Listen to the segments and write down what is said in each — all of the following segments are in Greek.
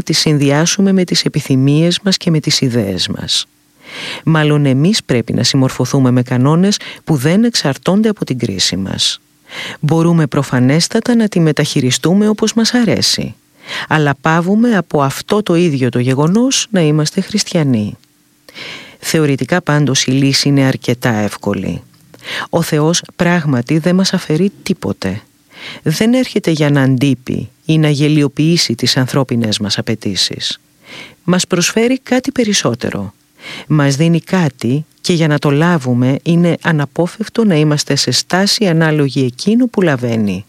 τις συνδυάσουμε με τις επιθυμίες μας και με τις ιδέες μας. Μάλλον εμείς πρέπει να συμμορφωθούμε με κανόνες που δεν εξαρτώνται από την κρίση μας. Μπορούμε προφανέστατα να τη μεταχειριστούμε όπως μας αρέσει, αλλά παύουμε από αυτό το ίδιο το γεγονός να είμαστε χριστιανοί. Θεωρητικά πάντως η λύση είναι αρκετά εύκολη. Ο Θεός πράγματι δεν μας αφαιρεί τίποτε. Δεν έρχεται για να αντίπει ή να γελιοποιήσει τις ανθρώπινες μας απαιτήσεις. Μας προσφέρει κάτι περισσότερο. Μας δίνει κάτι και για να το λάβουμε είναι αναπόφευκτο να είμαστε σε στάση ανάλογη εκείνου που λαβαίνει.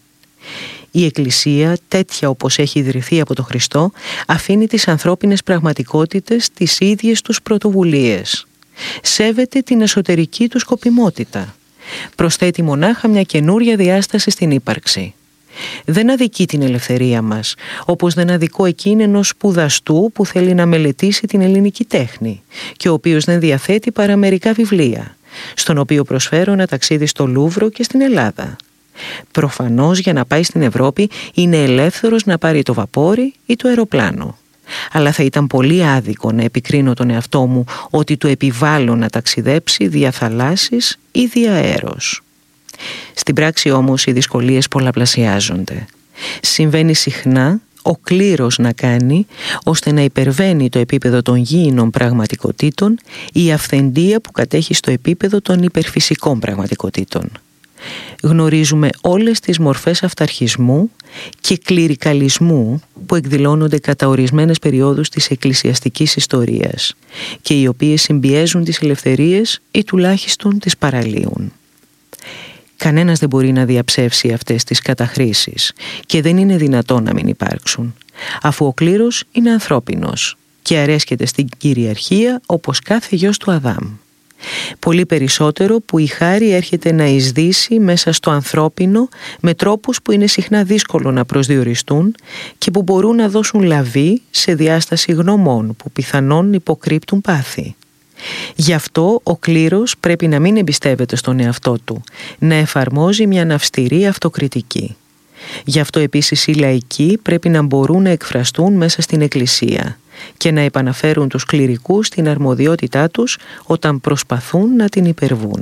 Η Εκκλησία, τέτοια όπως έχει ιδρυθεί από τον Χριστό, αφήνει τις ανθρώπινες πραγματικότητες τις ίδιες τους πρωτοβουλίες. Σέβεται την εσωτερική του σκοπιμότητα. Προσθέτει μονάχα μια καινούρια διάσταση στην ύπαρξη. Δεν αδικεί την ελευθερία μας, όπως δεν αδικώ εκείνη ενός σπουδαστού που θέλει να μελετήσει την ελληνική τέχνη και ο οποίος δεν διαθέτει παρά μερικά βιβλία, στον οποίο προσφέρω ένα ταξίδι στο Λούβρο και στην Ελλάδα. Προφανώς για να πάει στην Ευρώπη είναι ελεύθερος να πάρει το βαπόρι ή το αεροπλάνο. Αλλά θα ήταν πολύ άδικο να επικρίνω τον εαυτό μου ότι του επιβάλλω να ταξιδέψει δια θαλάσσης ή δια αέρος. Στην πράξη όμως οι δυσκολίες πολλαπλασιάζονται. Συμβαίνει συχνά ο κλήρος να κάνει ώστε να υπερβαίνει το επίπεδο των γήινων πραγματικοτήτων η αυθεντία που κατέχει στο επίπεδο των υπερφυσικών πραγματικοτήτων. Γνωρίζουμε όλες τις μορφές αυταρχισμού και κληρικαλισμού που εκδηλώνονται κατά ορισμένες περιόδους της εκκλησιαστικής ιστορίας και οι οποίες συμπιέζουν τις ελευθερίες ή τουλάχιστον τις παραλύουν. Κανένας δεν μπορεί να διαψεύσει αυτές τις καταχρήσεις και δεν είναι δυνατόν να μην υπάρξουν, αφού ο κλήρος είναι ανθρώπινος και αρέσκεται στην κυριαρχία όπως κάθε γιος του Αδάμ. Πολύ περισσότερο που η χάρη έρχεται να εισδύσει μέσα στο ανθρώπινο με τρόπους που είναι συχνά δύσκολο να προσδιοριστούν και που μπορούν να δώσουν λαβή σε διάσταση γνωμών που πιθανόν υποκρύπτουν πάθη. Γι' αυτό ο κλήρος πρέπει να μην εμπιστεύεται στον εαυτό του, να εφαρμόζει μια αυστηρή αυτοκριτική. Γι' αυτό επίσης οι λαϊκοί πρέπει να μπορούν να εκφραστούν μέσα στην Εκκλησία και να επαναφέρουν τους κληρικούς στην αρμοδιότητά τους όταν προσπαθούν να την υπερβούν.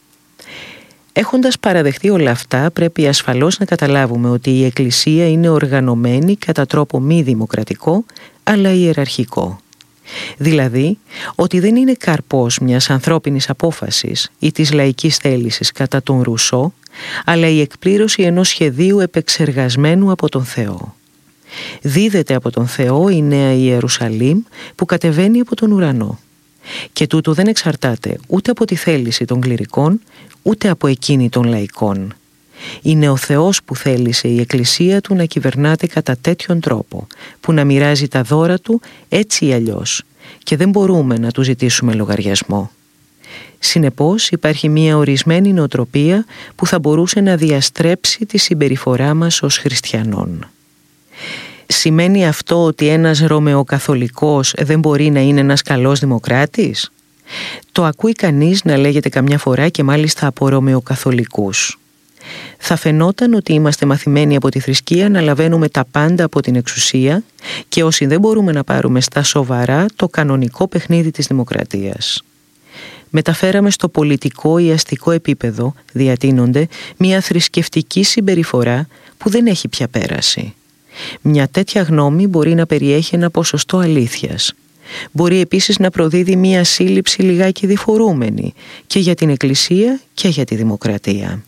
Έχοντας παραδεχτεί όλα αυτά, πρέπει ασφαλώς να καταλάβουμε ότι η Εκκλησία είναι οργανωμένη κατά τρόπο μη δημοκρατικό, αλλά ιεραρχικό. Δηλαδή, ότι δεν είναι καρπός μιας ανθρώπινης απόφασης ή της λαϊκής θέλησης κατά τον Ρουσό, αλλά η εκπλήρωση ενός σχεδίου επεξεργασμένου από τον Θεό. Δίδεται από τον Θεό η Νέα Ιερουσαλήμ που κατεβαίνει από τον ουρανό. Και τούτο δεν εξαρτάται ούτε από τη θέληση των κληρικών, ούτε από εκείνη των λαϊκών. Είναι ο Θεός που θέλησε η Εκκλησία του να κυβερνάται κατά τέτοιον τρόπο, που να μοιράζει τα δώρα του έτσι ή αλλιώς, και δεν μπορούμε να του ζητήσουμε λογαριασμό. Συνεπώς υπάρχει μια ορισμένη νοοτροπία που θα μπορούσε να διαστρέψει τη συμπεριφορά μας ως χριστιανών. Σημαίνει αυτό ότι ένας Ρωμαιοκαθολικός δεν μπορεί να είναι ένας καλός δημοκράτης? Το ακούει κανείς να λέγεται καμιά φορά και μάλιστα από Ρωμαιοκαθολικούς. Θα φαινόταν ότι είμαστε μαθημένοι από τη θρησκεία να λαβαίνουμε τα πάντα από την εξουσία και όσοι δεν μπορούμε να πάρουμε στα σοβαρά το κανονικό παιχνίδι της δημοκρατίας. Μεταφέραμε στο πολιτικό ή αστικό επίπεδο, διατείνονται, μια θρησκευτική συμπεριφορά που δεν έχει πια πέραση. Μια τέτοια γνώμη μπορεί να περιέχει ένα ποσοστό αλήθειας. Μπορεί επίσης να προδίδει μια σύλληψη λιγάκι διφορούμενη και για την Εκκλησία και για τη δημοκρατία.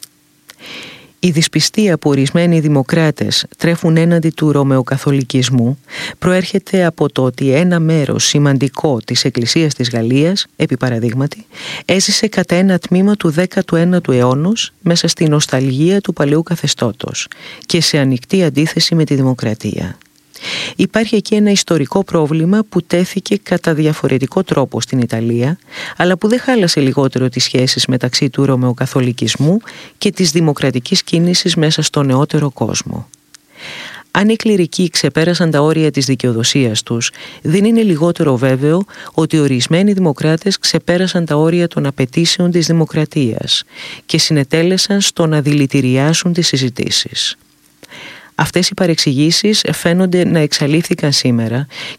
Η δυσπιστία που ορισμένοι δημοκράτες τρέφουν έναντι του Ρωμαιοκαθολικισμού προέρχεται από το ότι ένα μέρος σημαντικό της Εκκλησίας της Γαλλίας, επί παραδείγματι, έζησε κατά ένα τμήμα του 19ου αιώνος μέσα στη νοσταλγία του παλαιού καθεστώτος και σε ανοιχτή αντίθεση με τη δημοκρατία. Υπάρχει εκεί ένα ιστορικό πρόβλημα που τέθηκε κατά διαφορετικό τρόπο στην Ιταλία, αλλά που δεν χάλασε λιγότερο τις σχέσεις μεταξύ του Ρωμαιοκαθολικισμού και της δημοκρατικής κίνησης μέσα στο νεότερο κόσμο. Αν οι κληρικοί ξεπέρασαν τα όρια της δικαιοδοσίας τους, δεν είναι λιγότερο βέβαιο ότι ορισμένοι δημοκράτες ξεπέρασαν τα όρια των απαιτήσεων της δημοκρατίας και συνετέλεσαν στο να δηλητηριάσουν τις συζητήσεις. Αυτές οι παρεξηγήσεις φαίνονται να εξαλείφθηκαν σήμερα